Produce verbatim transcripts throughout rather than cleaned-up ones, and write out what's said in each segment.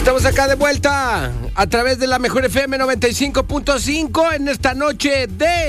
Estamos acá de vuelta a través de la Mejor F M noventa y cinco punto cinco en esta noche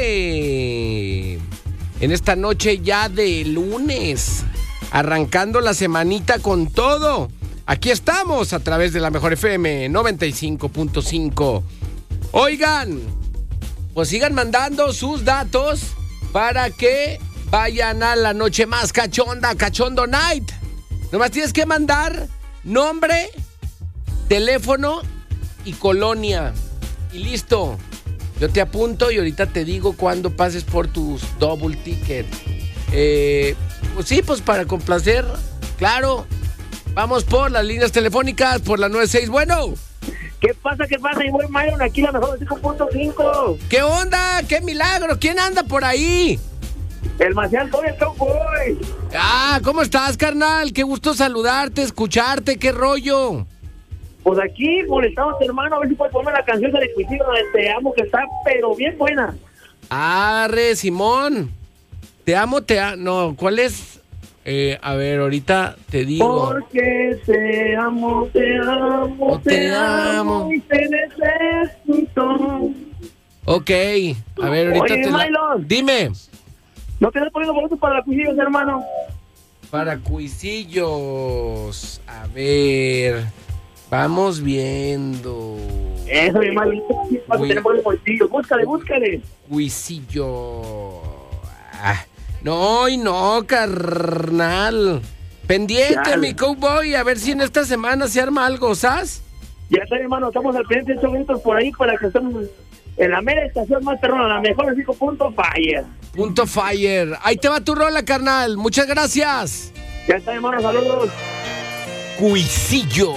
de... En esta noche ya de lunes, arrancando la semanita con todo. Aquí estamos a través de la Mejor F M noventa y cinco punto cinco. Oigan, pues sigan mandando sus datos para que vayan a la noche más cachonda, Cachondo Night. Nomás tienes que mandar nombre, teléfono y colonia. Y listo. Yo te apunto y ahorita te digo cuándo pases por tus double ticket. Eh, pues sí, pues para complacer, claro. Vamos por las líneas telefónicas, por la noventa y seis. Bueno. ¿Qué pasa? ¿Qué pasa? Y voy Myron, aquí la Mejor cinco punto cinco. ¿Qué onda? ¿Qué milagro? ¿Quién anda por ahí? El Marcial Toy, el Cowboy. Ah, ¿cómo estás, carnal? Qué gusto saludarte, escucharte, qué rollo. Pues aquí molestamos, hermano, a ver si puedes ponerme la canción de Cuisillo donde te amo, que está, pero bien buena. Arre, Simón. Te amo, te amo. No, ¿cuál es? Eh, a ver, ahorita te digo. Porque te amo, te amo, te, te amo. amo y te necesito. Ok, a ver, ahorita Oye, te la... Mylon. Dime. ¿No tienes poniendo boletos para la Cuisillos, hermano? Para Cuisillos. A ver. Vamos viendo. Eso, mi hermano. Uy. Tenemos el bolsillo. Búscale, búscale. Cuisillo. Ah, no, y no, carnal. Pendiente, Dale. mi cowboy. A ver si en esta semana se arma algo, ¿sabes? Ya está, hermano. Estamos al pendiente de ocho minutos por ahí para que estemos en la mera estación más perrona, la Mejor cinco punto fire. Punto fire. Ahí te va tu rola, carnal. Muchas gracias. Ya está, hermano. Saludos. Cuisillos.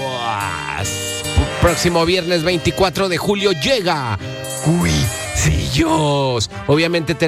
Próximo viernes veinticuatro de julio llega Cuisillos. Obviamente te